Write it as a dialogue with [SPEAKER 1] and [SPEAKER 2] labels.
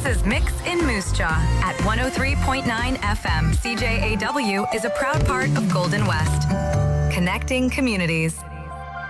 [SPEAKER 1] This is Mix in Moose Jaw at 103.9 FM. CJAW is a proud part of Golden West. Connecting communities.